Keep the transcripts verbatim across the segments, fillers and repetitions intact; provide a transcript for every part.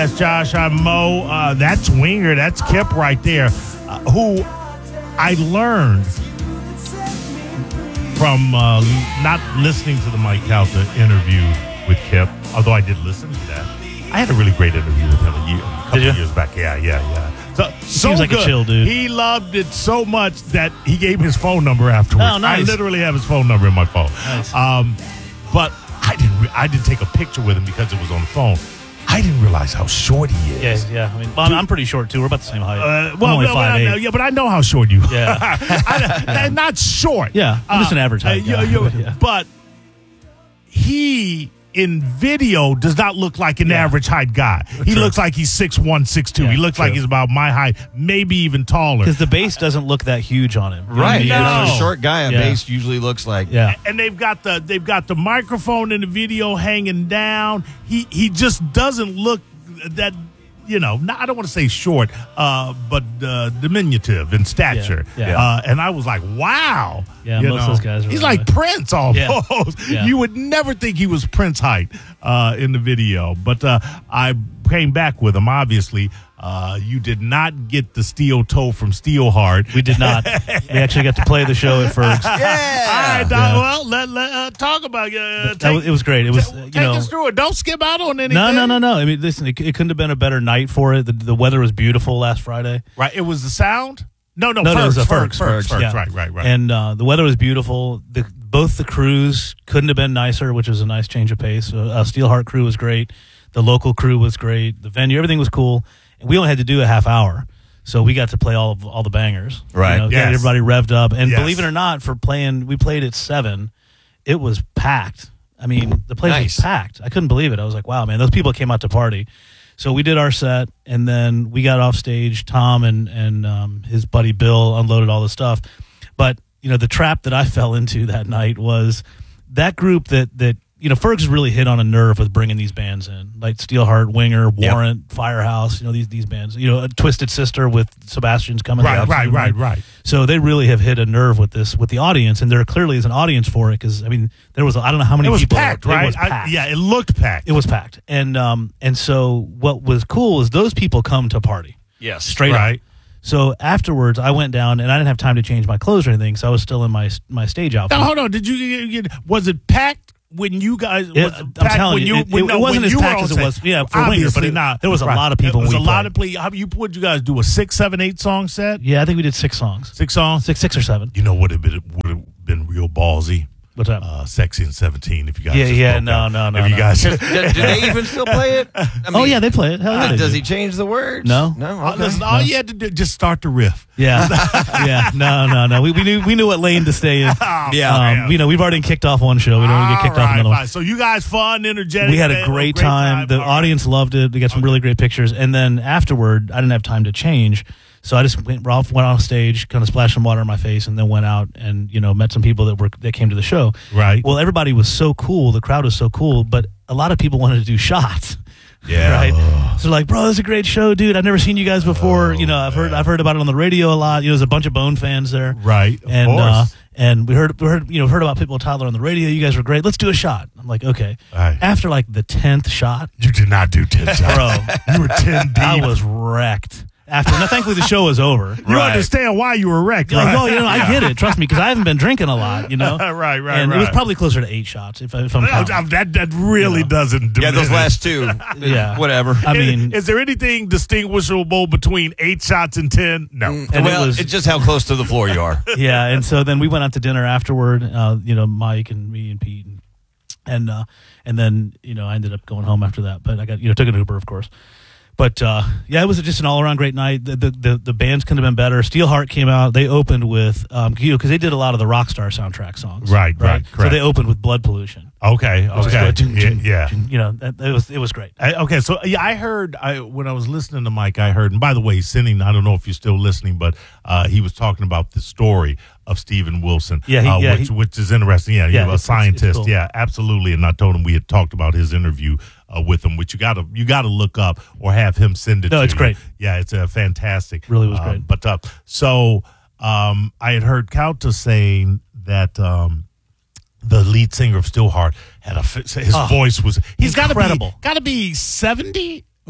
That's Josh. I'm Mo. Uh, that's Winger. That's Kip right there, uh, who I learned from uh, not listening to the Mike Calta interview with Kip, although I did listen to that. I had a really great interview with him a, year, a couple Did you? years back. Yeah, yeah, yeah. So, so Seems like good. a chill dude. He loved it so much that he gave me his phone number afterwards. Oh, nice. I literally have his phone number in my phone. Nice. Um, but I didn't. Re- I didn't take a picture with him because it was on the phone. I didn't realize how short he is. Yeah, yeah. I mean, well, I'm, I'm pretty short too. We're about the same height. Uh, I'm well, only well, five well, eight. yeah, but I know how short you are. Yeah. I, and not short. Yeah, I'm just an average height uh, you- guy, you- but yeah. But he, in video, does not look like an Yeah. average height guy. He True. looks like he's six one, six two. Yeah, he looks true. like he's about my height, maybe even taller. Because the base doesn't look that huge on him. You know what I Right. mean? No. A short guy, a Yeah. base usually looks like. Yeah. And they've got the they've got the microphone in the video hanging down. He he just doesn't look that, you know, not, I don't want to say short, uh, but uh, diminutive in stature. Yeah, yeah. Uh, and I was like, wow. Yeah, You most of know, those guys are He's really like nice. Prince almost. Yeah. Yeah. You would never think he was Prince height uh, in the video. But uh, I came back with him, obviously. Uh, you did not get the steel toe from Steelheart. We did not. We actually got to play the show at Ferg's. All right, Doc, Yeah. well, let, let uh, talk about uh, That was, it was great. It was, T- uh, you take know. us through it. Don't skip out on anything. No, no, no, no. I mean, listen, it, it couldn't have been a better night for it. The, the weather was beautiful last Friday. Right. It was the sound? No, no, No, no, it was Ferg's, a Ferg's, Ferg's, Ferg's, Ferg's, yeah. Right, right, right. And uh, the weather was beautiful. The, both the crews couldn't have been nicer, which was a nice change of pace. Uh, uh, Steelheart crew was great. The local crew was great. The venue, everything was cool. And we only had to do a half hour. So we got to play all of, all the bangers. Right. You know, Yes. got everybody revved up. And Yes. believe it or not, for playing, we played at seven. It was packed. I mean, the place Nice. was packed. I couldn't believe it. I was like, wow, man, those people came out to party. So we did our set, and then we got off stage. Tom and, and um, his buddy Bill unloaded all the stuff. But, you know, the trap that I fell into that night was that group that, that you know, Ferg's really hit on a nerve with bringing these bands in, like Steelheart, Winger, Warrant, Firehouse, you know, these these bands. You know, Twisted Sister with Sebastian's coming Right, out. right, right, right. So they really have hit a nerve with this, with the audience, and there clearly is an audience for it because, I mean, there was, I don't know how many It was people. packed, it right? was I- packed. yeah, it looked packed. It was packed. And um and so what was cool is those people come to party. Yes. Straight Right. up. So afterwards, I went down, and I didn't have time to change my clothes or anything, so I was still in my my stage outfit. Now, hold on. Did you, you, get- was it packed when you guys, It- was it I'm packed telling when you, you, it- when, it no, wasn't when as you were packed on as it set? was- yeah, for Winger, Obviously but it- not. there was a Right. lot of people There was when a we lot played. of people. How, you, would you guys do a six, seven, eight song set? Yeah, I think we did six songs. Six songs? Six six or seven. You know what would have been, would have been real ballsy? What's that? Uh, Sexy and seventeen, if you guys Yeah, just yeah, broke no, out. no, no, If you no. guys, do, do they even still play it? I Oh mean, yeah, they play it. Hell yeah, uh, they does do. he change the words? No. No. Uh, Okay. listen, all you had to do just start the riff. Yeah, yeah, no, no, no. We, we knew we knew what lane to stay in. Oh, Yeah. Um, man. you know, we've already kicked off one show. We don't want to get kicked All off right, another one. fine. So you guys fun, energetic. We had a man, great, time. The All right. audience loved it. We got some really great pictures. And then afterward, I didn't have time to change. So I just went, Ralph went on stage, kind of splashed some water on my face, and then went out and, you know, met some people that were that came to the show. Right. Well, everybody was so cool. The crowd was so cool, but a lot of people wanted to do shots. Yeah. Right. So like, bro, this is a great show, dude. I've never seen you guys before. Oh, you know, I've heard man. I've heard about it on the radio a lot. You know, there's a bunch of Bone fans there. Right. Of And course. uh and we heard we heard you know heard about Pitbull Tyler on the radio. You guys were great. Let's do a shot. I'm like, okay. Right. After like the tenth shot, You did not do ten shots. bro, You were ten deep. I was wrecked. After now, thankfully the show was over. You Right. understand why you were wrecked, Like, right? oh, you know, I get it. Trust me, because I haven't been drinking a lot. You know, Right, right, And it was right. probably closer to eight shots if, I- if I'm No, counting. that that really You know. doesn't. Yeah, those diminish. last two. Yeah. Whatever. I Is- mean, is, there anything distinguishable between eight shots and ten? No. and it well, was- it's just how close to the floor you are. yeah, and so then we went out to dinner afterward. Uh, you know, Mike and me and Pete, and and uh, and then you know I ended up going home after that. But I got you know took an Uber, of course. But uh, yeah, it was just an all around great night. The, the the the bands couldn't have been better. Steelheart came out. They opened with um, you know because they did a lot of the Rockstar soundtrack songs. Right, right, So correct. they opened with Blood Pollution. Okay. Okay. Yeah. yeah. You know, that, it was it was great. I, okay, so yeah, I heard I, when I was listening to Mike, I heard, and by the way, he's sending, I don't know if you're still listening, but uh, he was talking about the story of Stephen Wilson, Yeah, he- uh, yeah, which, he- which is interesting. Yeah, Yeah, you're a it's- it's- scientist. it's cool. Yeah, absolutely. And I told him we had talked about his interview uh, with him, which you got to you got to look up or have him send it No, to it's you. great. Yeah, it's uh, fantastic. Really was Uh, great. But uh, so um, I had heard Kauta saying that. Um, the lead singer of Steelheart had a his Oh, voice was he's got to be incredible. got to be seventy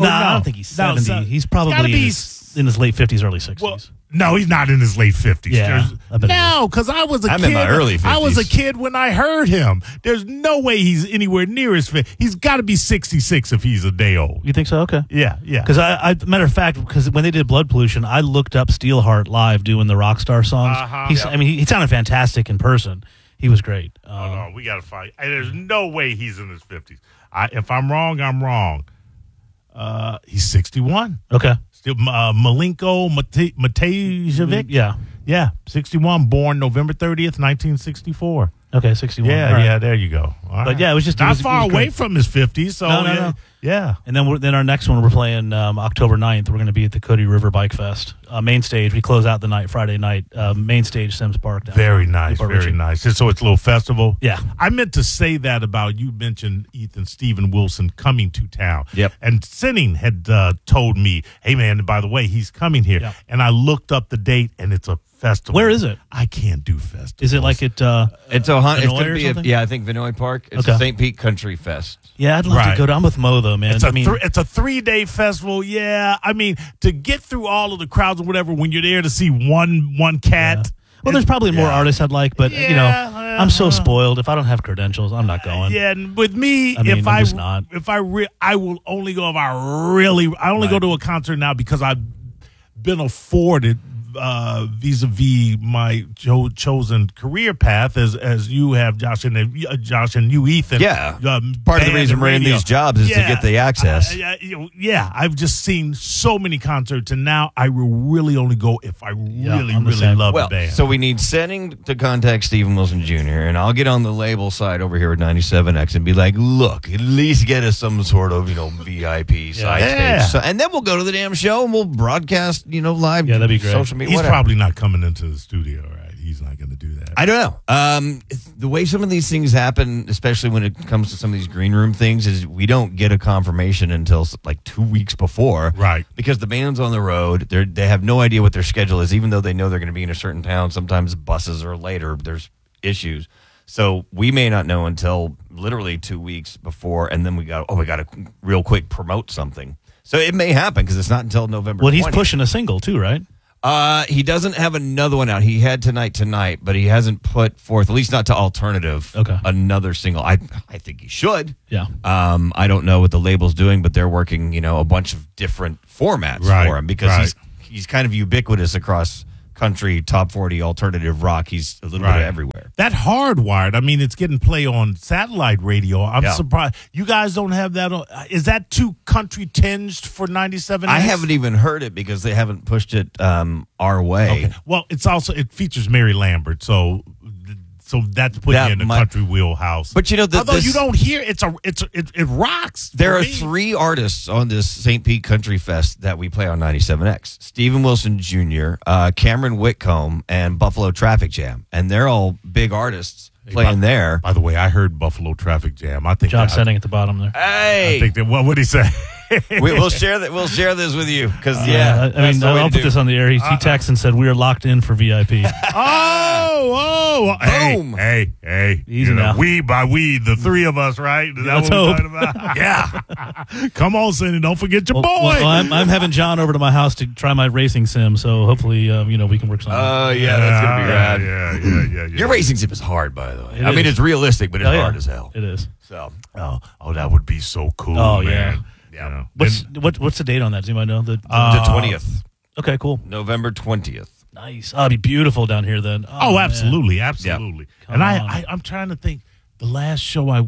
Or No, no? I don't think he's No, seventy. so- he's it's probably gotta in be his, in his late fifties, early sixties. Well, no, he's not in his late fifties. Yeah, There's- I bet he no, because I was a I'm kid. in my early I was a fifties. kid when I heard him. There's no way he's anywhere near his fit. He's got to be sixty-six if he's a day old. You think so? Okay. Yeah, yeah. Because I, I, matter of fact, because when they did Blood Pollution, I looked up Steelheart live doing the Rockstar songs. Uh-huh. He's, Yep. I mean, he, he sounded fantastic in person. He was great. Um, Oh, no, we got to fight. And there's no way he's in his fifties. I, if I'm wrong, I'm wrong. Uh, he's sixty-one. Okay. Still, uh, Malenko Mate- Matejevic. Yeah. Yeah, sixty-one, born November thirtieth, nineteen sixty-four. Okay, sixty-one. Yeah, All right. yeah, there you go. All right. yeah, it was just- it not was- it far was away great. from his fifties. So No, no, yeah, no. yeah. And then we're, then our next one, we're playing um, October ninth. We're going to be at the Cody River Bike Fest. Uh, main stage. We close out the night, Friday night. Uh, main stage, Sims Park. down Very in nice, Newport very Richey. nice. And so it's a little festival. Yeah. I meant to say that about you mentioned Ethan Stephen Wilson coming to town. Yep. And Sinning had uh, told me, hey, man, by the way, he's coming here. Yep. And I looked up the date, and it's a festival. Where is it? I can't do festivals. Is it like it? Uh, It's Ohio. It's Vinoy going to or be, a, something? yeah, I think Vinoy Park. It's Okay. a Saint Pete Country Fest. yeah, I'd love Right. to go. To, I'm with Mo though, man. It's a I mean, thr- it's a three day festival. Yeah, I mean to get through all of the crowds or whatever when you're there to see one one cat. yeah. Well, there's probably more Yeah. artists I'd like, but you know, Yeah, I'm so uh, spoiled. If I don't have credentials, I'm not going. Yeah, and with me, I mean, if I'm I just not. if I re- I will only go if I really I only go Right. to a concert now because I've been afforded uh, vis-a-vis my cho- chosen career path as as you have, Josh and uh, Josh and you, Ethan. Yeah. um, Part of the band reason and we're in radio. these jobs is to Yeah. get the access. Uh, yeah, you know, yeah, I've just seen so many concerts, and now I will really only go if I really, I'm the really same. love Well, the band. so we need sending to contact Stephen Wilson Junior, and I'll get on the label side over here at ninety-seven X and be like, look, at least get us some sort of, you know, V I P side Yeah. stage. So, and then we'll go to the damn show and we'll broadcast, you know, live. Yeah, that'd be great. Social media, He's whatever. probably not coming into the studio, right? He's not going to do that. I don't know. Um, the way some of these things happen, especially when it comes to some of these green room things, is we don't get a confirmation until like two weeks before, Right. Because the band's on the road. They they have no idea what their schedule is, even though they know they're going to be in a certain town. Sometimes buses are later. There's issues, so we may not know until literally two weeks before, and then we got oh we got to real quick promote something. So it may happen because it's not until November. Well, he's twentieth. pushing a single too, right? Uh, he doesn't have another one out. He had Tonight Tonight, but he hasn't put forth, at least not to Alternative, Okay. another single. I I think he should. Yeah. Um, I don't know what the label's doing, but they're working, you know, a bunch of different formats Right, for him because right. he's he's kind of ubiquitous across country, top forty, alternative rock. He's a little bit Right. of everywhere. That Hardwired, I mean, it's getting play on satellite radio. I'm Yeah. surprised you guys don't have that on. Is that too country tinged for ninety-seven? I haven't even heard it because they haven't pushed it um, our way. Okay. Well, it's also it features Mary Lambert, so so that's putting That you in the might- country wheelhouse. But you know, the, although this- you don't hear, it's a it's a, it, it rocks. for There are me. three artists on this Saint Pete Country Fest that we play on ninety-seven X. Stephen Wilson Junior, uh, Cameron Whitcomb, and Buffalo Traffic Jam. And they're all big artists playing by, there. By the way, I heard Buffalo Traffic Jam. I think John that, Setting at the bottom there. Hey! I think that what would he say? we, we'll share that. We'll share this with you because Uh, yeah, I, I that's mean, the way I'll to put do this it. on the air. He, he texted and said we are locked in for V I P. Oh, oh, hey, Boom. hey, hey. Easy you know, now. We by we, the three of us, right? Is that Let's what we're hope. talking about? Yeah. Come on, Cindy. Don't forget your Well, boy. well, I'm, I'm having John over to my house to try my racing sim, so hopefully, um, you know, we can work something. Oh yeah, that's gonna be yeah, rad. yeah, yeah, yeah, yeah. Your racing sim is hard, by the way. It I mean, is. it's realistic, but it's Oh, yeah. hard as hell. It is. So Oh, oh, that would be so cool. Oh, man. yeah. Yeah. You know. What's And- what, what's the date on that? Does anybody know? The, the- Uh, the twentieth, okay, cool. November twentieth. Nice. Oh, it'd be beautiful down here then. Oh, man. absolutely, absolutely. Come And I, on. I, I'm trying to think. The last show I,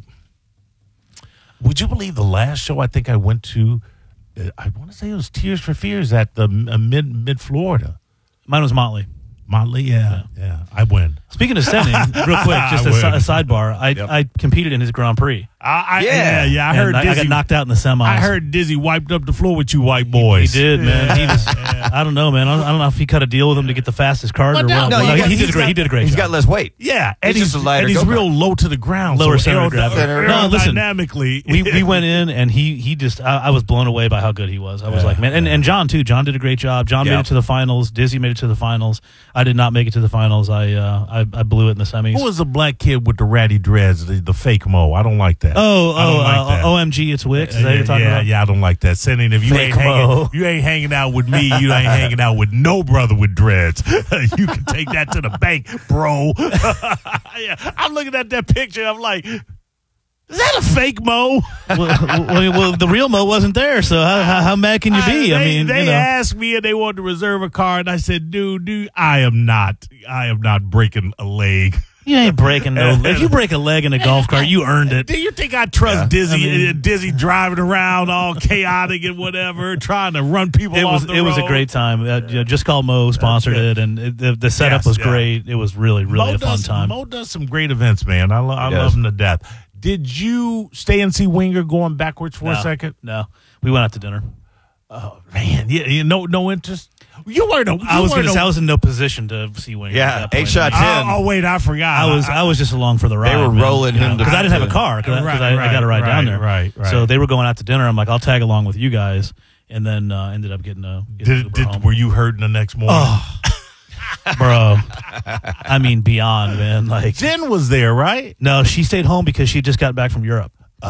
would you believe the last show I think I went to? uh, I want to say it was Tears for Fears at the uh, mid mid Florida. Mine was Motley. Motley, yeah, yeah, I win. Speaking of sending, real quick, just I a, si- would. a sidebar. I Yep. I competed in his Grand Prix. I, I, Yeah. yeah, yeah. I And heard I, I Dizzy. got knocked out in the semis. I heard Dizzy wiped up the floor with you white he boys. did, man. He was. I don't know, man. I don't, I don't know if he cut a deal with him to get the fastest card Well, or no, what. no, Well, you he, got- he did he's a great. got- he did a great He's job. got less weight. Yeah, and It's he's, just a lighter and he's go-kart. real low to the ground. Lower so center of aerody- gravity. No, listen. aerodynamically, we we went in and he he just I, I was blown away by how good he was. I was Yeah, like, man, and, and John too. John did a great job. John Yeah. made it to the finals. Dizzy made it to the finals. I did not make it to the finals. I uh, I I, I blew it in the semis. Who was the black kid with the ratty dreads, the, the fake Mo? I don't like that. Oh, I don't oh, like uh, that. O M G, it's Wicks. Is that what yeah, you're talking yeah, about? yeah, I don't like that. Sending if you Fake ain't hanging, Mo. you ain't hanging out with me, you ain't hanging out with no brother with dreads. You can take that to the bank, bro. Yeah, I'm looking at that picture. I'm like, is that a fake Mo? well, well, well, the real Mo wasn't there, so how, how, how mad can you be? I, I, they, mean, they you know. asked me and they wanted to reserve a car, and I said, dude, dude, I am not, I am not breaking a leg. You ain't breaking no. If you break a leg in a golf cart, you earned it. Do you think I trust Yeah. Dizzy? I mean- uh, Dizzy driving around all chaotic and whatever, trying to run people It off was the it was a road? great time. Uh, you know, Just Call Mo sponsored good. it, and it, the, the setup Yes, was yeah. great. It was really really Mo a fun does, time. Mo does some great events, man. I, lo- I He love does. him to death. Did you stay and see Winger going backwards for no, a second? No, we went out to dinner. Oh man, yeah, yeah no, no interest. You weren't. A, you I was weren't gonna a- say I was in no position to see Winger. Yeah, at that point. eight shot I, ten. Oh, oh, wait, I forgot. I was I was just along for the ride. were rolling him to- because I didn't have a car because Right, I, I right, got to ride right, down there. right, right. So they were going out to dinner. I'm like, I'll tag along with you guys, and then uh, ended up getting a. Getting Did, Uber did, home. were you hurting the next morning? Oh, bro. I mean, beyond, man. Like, Jen was there, right? no, she stayed home because she just got back from Europe.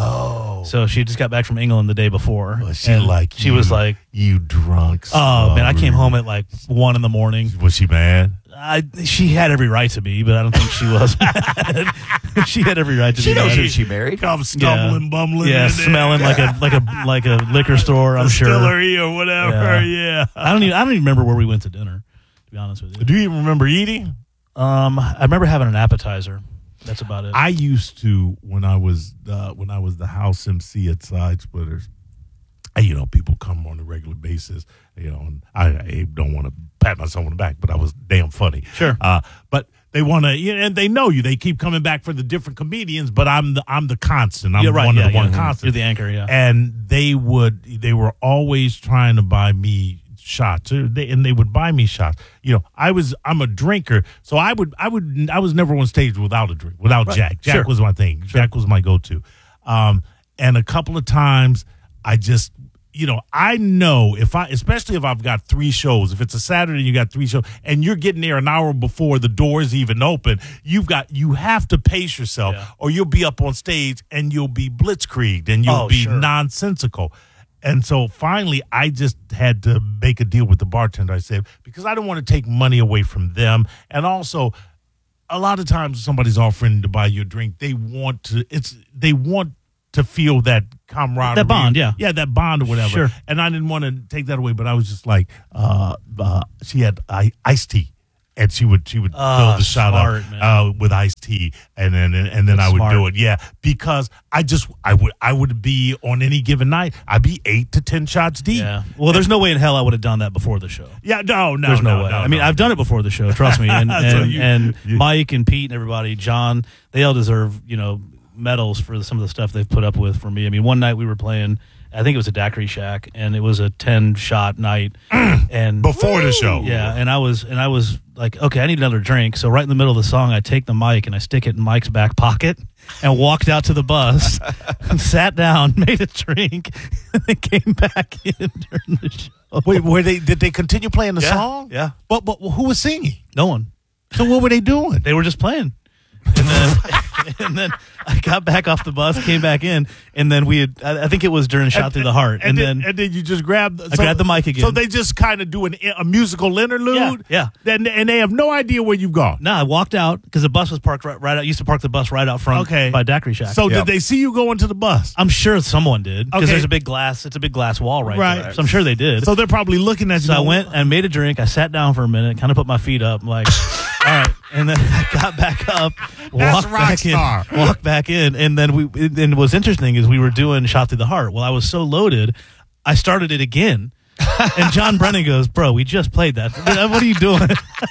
Oh, So she just got back from England the day before. was she and like? She you, was like, "You drunk." oh man, I came son." home at like one in the morning. Was she mad? I she had every right to be, but I don't think she was. mad. She had every right to She be. knows mad. who she married. Come stumbling, bumbling. Yeah, in smelling there. like a like a like a liquor store. I'm sure. distillery or whatever. Yeah. Yeah. I don't even I don't even remember where we went to dinner. To be honest with you, Do you even remember eating? um, I remember having an appetizer. That's about it. I used to when I was uh, when I was the house M C at Side Splitters. And, you know, people come on a regular basis. You know, and I, I don't want to pat myself on the back, but I was damn funny. Sure. Uh, but they want to, you know, and they know you. They keep coming back for the different comedians, but I'm the I'm the constant. I'm yeah, right. one yeah, of the yeah. one constant. You're the anchor. Yeah. And they would they were always trying to buy me shots, Uh, they, and they would buy me shots. You know, I was I'm a drinker, so I would I would I was never on stage without a drink, without Right. Jack. Jack Sure. was my thing. Jack was my go-to. Um, and a couple of times, I just. You know, I know if I, especially if I've got three shows, if it's a Saturday and you got three shows and you're getting there an hour before the doors even open, you've got, you have to pace yourself Yeah. or you'll be up on stage and you'll be blitzkrieged and you'll Oh, be sure. nonsensical. And so finally, I just had to make a deal with the bartender. I said, because I don't want to take money away from them. And also, a lot of times somebody's offering to buy you a drink, they want to, it's, they want to feel that camaraderie. That bond, yeah. Yeah, that bond or whatever. Sure. And I didn't want to take that away, but I was just like, uh, uh, she had I, iced tea. And she would she would Ah, fill the shot smart, up man. uh, with iced tea, and then and, and then That's I would smart. do it, yeah, because I just I would I would be on any given night, I'd be eight to ten shots deep. Yeah. Well, there's no way in hell I would have done that before the show. Yeah, no, no, There's no, no, way. no, I mean, no. I've done it before the show. Trust me. And So and, you- and you- Mike and Pete and everybody, John, they all deserve you know medals for some of the stuff they've put up with for me. I mean, one night we were playing. I think it was a Daiquiri Shack, and it was a ten shot night. And Before the show. yeah, and I was and I was like, okay, I need another drink. So right in the middle of the song, I take the mic and I stick it in Mike's back pocket and walked out to the bus, sat down, made a drink, and then came back in during the show. Wait, were they did they continue playing the Yeah, song? yeah. But but who was singing? No one. So what were they doing? They were just playing. And then, and then I got back off the bus, came back in, and then we had, I I think it was during Shot Through the Heart. And, then, then, and then you just grab the, I grabbed the mic again. So they just kind of do an, a musical interlude. Yeah, Then and they have no idea where you've gone. no, I walked out because the bus was parked right, right out. Used to park the bus right out front Okay. by Daiquiri Shack. So Yeah. did they see you going to the bus? I'm sure someone did because Okay. there's a big glass. It's a big glass wall right, Right. there. So I'm sure they did. So they're probably looking at you. So I went and made a drink. I sat down for a minute, kind of put my feet up, I'm like, all right. And then I got back up, walked rock back star. in, walked back in, and then we. And what's interesting is we were doing Shot Through the Heart. Well, I was so loaded, I started it again. And John Brennan goes, "Bro, we just played that. What are you doing?"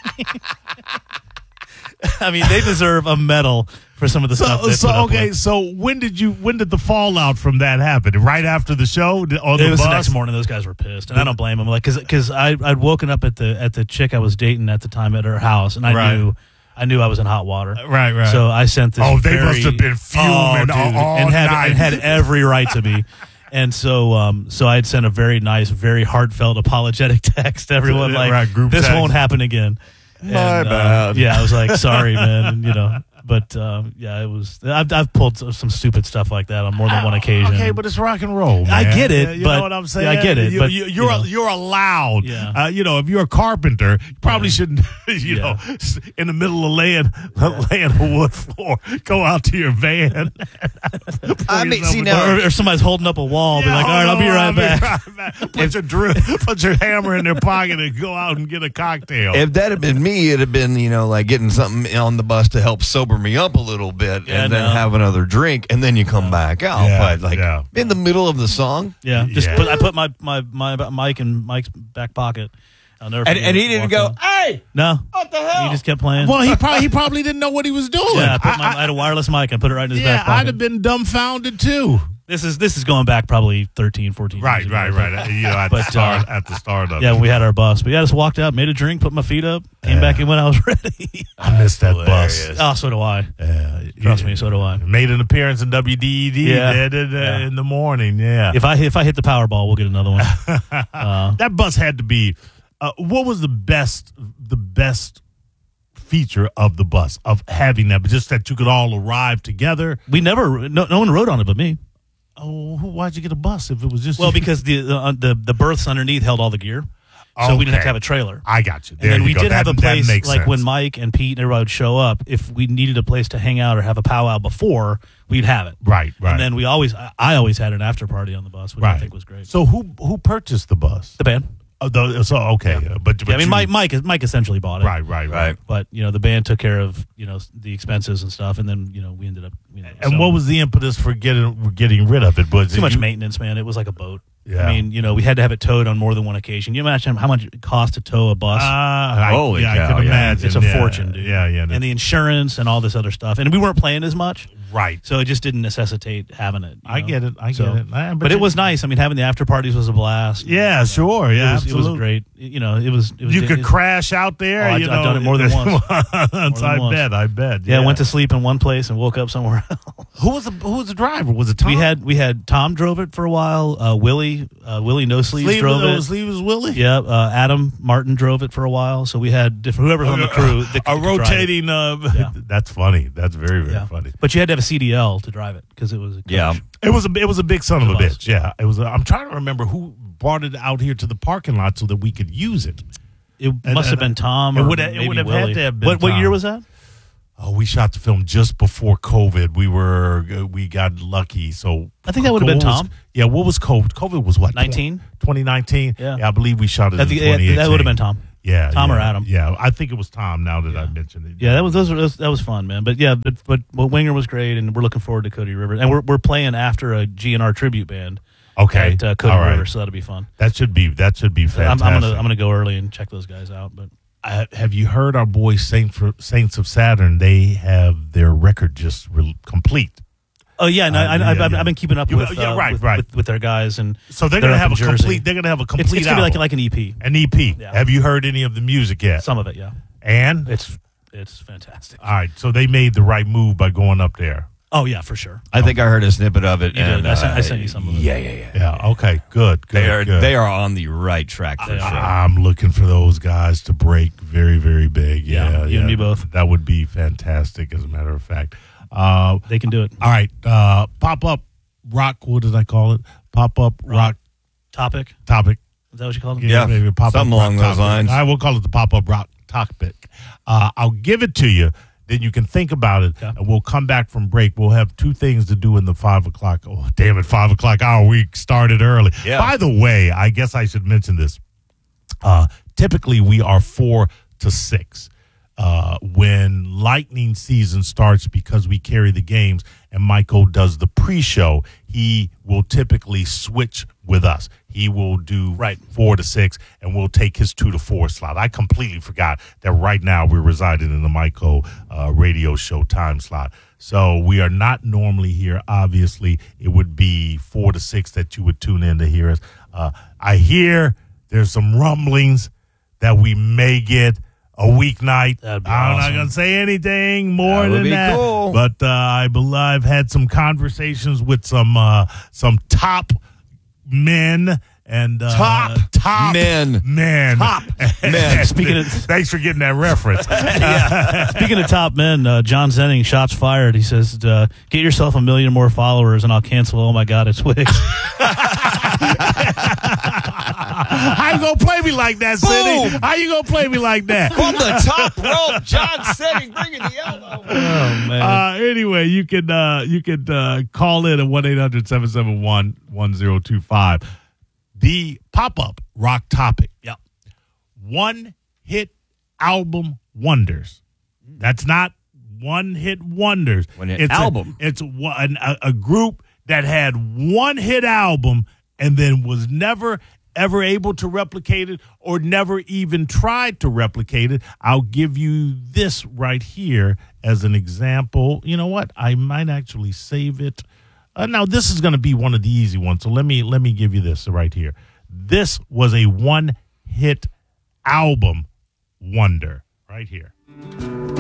I mean, they deserve a medal for some of the stuff. So, they so put up okay. with. So when did you? When did the fallout from that happen? Right after the show? Did- On It the was bus? the next morning. Those guys were pissed, and I don't blame them. Like, cause, cause I I'd woken up at the at the chick I was dating at the time at her house, and I Right. knew I knew I was in hot water. Right, right. So I sent this. Oh, they very- must have been fuming oh, dude, all- all and had night. and had every right to be. And so, um, so I had sent a very nice, very heartfelt, apologetic text to everyone, like, Right, group "This text. won't happen again." My And, uh, bad. yeah, I was like, sorry, man. And, you know, but um, yeah, it was. I've, I've pulled some stupid stuff like that on more than one occasion. Okay, but it's rock and roll, man. I get it, Yeah, you but- know what I'm saying? yeah, I get it, You, but, you, you you're know. you're allowed. Yeah. Uh, you know, if you're a carpenter, you probably Yeah. shouldn't. You Yeah. know, s- in the middle of laying laying a wood floor, go out to your van. I mean, see, Yourself a now- door. Or, or somebody's holding up a wall, and be Yeah, like, all right, I'll be hold right on, back. right back. Put your drill, put your hammer in their pocket and go out and get a cocktail. If that had been me, it'd have been, you know, like getting something on the bus to help sober me up a little bit Yeah, and then no. have another drink and then you come back out. Yeah, but like yeah. in the middle of the song. Yeah, just Yeah. put. I put my my my mic in Mike's back pocket. I'll never. And, forget and it. he didn't Walked go, in. hey, No, what the hell? he just kept playing. well, he probably he probably didn't know what he was doing. yeah, I, put my, I- I, had a wireless mic. I put it right in his yeah, back pocket. I'd have been dumbfounded too. This is this is going back probably thirteen, fourteen Right, years ago. right, right. You know, at the But, start, uh, at the start of Yeah, it. when we had our bus. But yeah, I just walked out, made a drink, put my feet up, came back in when I was ready. I missed that bus. hilarious. Oh, so do I. Yeah, Trust yeah. me, so do I. Made an appearance in W D E D Yeah. there, there, there Yeah. in the morning. Yeah, If I if I hit the Powerball, we'll get another one. Uh, that bus had to be. Uh, what was the best? The best feature of the bus of having that, just that you could all arrive together. we never. No, no one rode on it but me. Oh, who- why'd you get a bus if it was just? Well, you? because the the the, the berths underneath held all the gear, so we didn't have Okay. to have a trailer. I got you. And There then you we go. did That- have a that place makes like sense. when Mike and Pete and everybody would show up. If we needed a place to hang out or have a powwow before, we'd have it. Right, right. And then we always, I I always had an after party on the bus, which I right. think was great. So who who purchased the bus? The band. Oh, the, so okay, uh, but, but Yeah, I mean, you- Mike, Mike, Mike essentially bought it. Right, right, right. Right. But you know, the band took care of you know the expenses and stuff, and then you know we ended up. You know, And selling what was the impetus for getting getting rid of it? Was too it much you- maintenance, man? It was like a boat. Yeah. I mean, you know, we had to have it towed on more than one occasion. You imagine how much it cost to tow a bus? Uh, I, Holy yeah, cow, I could yeah. imagine. it's a yeah, fortune, dude. Yeah, yeah. And the insurance and all this other stuff, and we weren't playing as much. right. So it just didn't necessitate having it. you I know? get it. I So- get it. I- But, it was nice. I mean, having the after parties was a blast. Yeah, You know, sure. It Yeah, was, it absolutely. was great. You know, it was. It was You it- could it- crash out there. Oh, I've- you I've know, done it more than once. More I than once. bet. I bet. Yeah, Yeah, I went to sleep in one place and woke up somewhere else. Who was the Who was the driver? Was it Tom? We had we had Tom drove it for a while. Uh, Willie uh, Willie No Sleeves Sleeve, drove it. it. Was Sleeves Willie? Yeah, uh, Adam Martin drove it for a while. So we had different whoever's on the crew. that A could drive it. rotating. Uh, Yeah. That's funny. That's very very Yeah. funny. But you had to have a C D L to drive it because it was a coach. Yeah. It was a it was a big son of a It was. bitch. Yeah, it was. A, I'm trying to remember who brought it out here to the parking lot so that we could use it. It And- must have and- been Tom. it Or would have- it maybe would have had Willie. to have been What, what year Tom. was that? Oh, we shot the film just before COVID. We were uh, we got lucky. So I think that would have been what was- Tom. Yeah, what was COVID? COVID was what? nineteen? twenty nineteen Yeah. I believe we shot it I in think twenty eighteen. that would have been Tom. Yeah, Tom yeah, or Adam. Yeah, I think it was Tom. Now that I mentioned it. Yeah, that was those were those, that was fun, man. But yeah, but, but but Winger was great, and we're looking forward to Cody River, and we're we're playing after a G N R tribute band. Okay, At uh, Cody all right. River, so that'll be fun. That should be that should be I'm, fantastic. I'm gonna I'm gonna go early and check those guys out. But Uh, have you heard our boys Saint for, Saints of Saturn? They have their record just re- complete. oh yeah, no, Uh, I, yeah, I've, yeah. I've been keeping up You- with yeah, uh, right, with, right. With, with their guys, and So they're They're gonna up have a in Jersey. complete. They're gonna have a it's, complete it's gonna be like album. like an E P. an E P. Yeah. Have you heard any of the music yet? Some of it, yeah. And It's it's fantastic. all right, so they made the right move by going up there. Oh yeah, for sure. I think I heard a snippet of it. You did. and, I, sent, I uh, sent you some of it. Yeah, yeah, yeah. Yeah. Okay. Good. Good. They are good. they are on the right track for They sure. are. I'm looking for those guys to break very, very big. Yeah, Yeah, you and me both. That would be fantastic, as a matter of fact. Uh, They can do it. all right, uh, pop up rock. What did I call it? Pop up rock Topic. topic. Is that what you called it? Yeah, maybe pop something up rock along those topic. lines. I will call it the pop up rock topic. Uh, I'll give it to you. Then you can think about it, Okay. and we'll come back from break. We'll have two things to do in the five o'clock. Oh, damn it, five o'clock hour. We started early. Yeah. By the way, I guess I should mention this. Uh, typically, we are four to six uh, when Lightning season starts because we carry the games, and Michael does the pre-show. He will typically switch with us. He will do Right. four to six, and we'll take his two to four slot. I completely forgot that right now we're residing in the Michael uh, radio show time slot. So we are not normally here. Obviously, it would be four to six that you would tune in to hear us. Uh, I hear there's some rumblings that we may get a weeknight. That'd be I'm awesome. not going to say anything more That would than be that. cool. But uh, I believe I've had some conversations with some uh, some top men and uh, Top top men. men. Top men. Speaking of- thanks for getting that reference. Speaking of top men, uh, John Zenning, shots fired. He says, uh, "Get yourself a million more followers, and I'll cancel. Oh my God, it's Wix." How you gonna play me like that, City? Boom. How you gonna play me like that? From the top rope, John Setting bringing the elbow. Oh man. Uh, anyway, you can uh, you can uh, call in at one eight hundred seven seven one one zero two five. The pop up rock topic. Yep. One hit album wonders. That's not one hit wonders. One hit it's album. A, it's one, a, a group that had one hit album and then was never ever able to replicate it or never even tried to replicate it. I'll give you this right here as an example. You know what? I might actually save it. Uh, now, this is going to be one of the easy ones, so let me let me give you this right here. This was a one-hit album wonder right here.